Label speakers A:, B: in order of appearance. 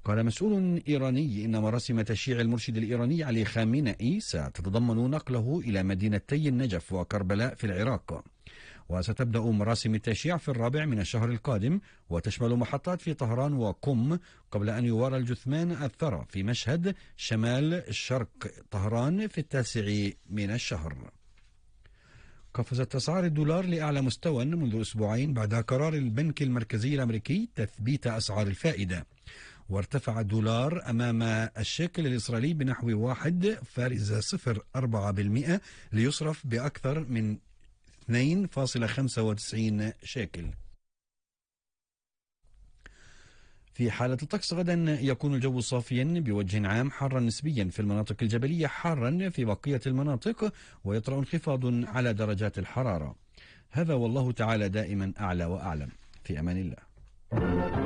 A: قال مسؤول إيراني إن مراسم تشييع المرشد الإيراني علي خامنئي ستتضمن نقله إلى مدينتي النجف وكربلاء في العراق، وستبدأ مراسم التشييع في 4 من الشهر القادم، وتشمل محطات في طهران وقم، قبل أن يوارى الجثمان الثرى في مشهد شمال شرق طهران في 9 من الشهر. قفزت أسعار الدولار لأعلى مستوى منذ أسبوعين بعد قرار البنك المركزي الأمريكي تثبيت أسعار الفائدة، وارتفع الدولار أمام الشيكل الإسرائيلي بنحو 1.04% ليصرف بأكثر من 2.95 شيكل. في حالة الطقس غدا يكون الجو صافيا بوجه عام، حارا نسبيا في المناطق الجبلية، حارا في بقية المناطق، ويطرأ انخفاض على درجات الحرارة. هذا والله تعالى دائما أعلى وأعلم. في أمان الله.